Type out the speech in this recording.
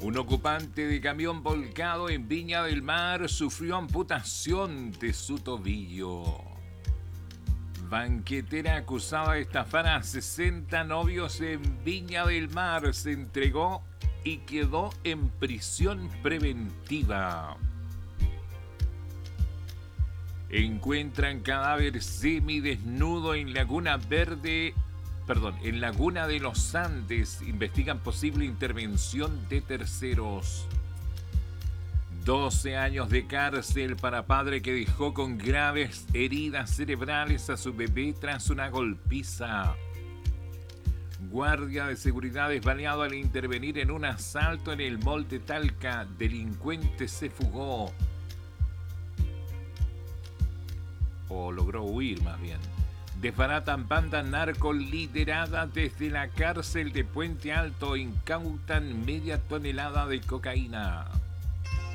Un ocupante de camión volcado en Viña del Mar sufrió amputación de su tobillo. Banquetera acusada de estafar a 60 novios en Viña del Mar se entregó y quedó en prisión preventiva. Encuentran cadáver semidesnudo en Laguna de los Andes. Investigan posible intervención de terceros. 12 años de cárcel para padre que dejó con graves heridas cerebrales a su bebé tras una golpiza. Guardia de seguridad es baleado al intervenir en un asalto en el mall de Talca. Delincuente se fugó. O logró huir más bien. Desbaratan banda narco liderada desde la cárcel de Puente Alto. Incautan media tonelada de cocaína.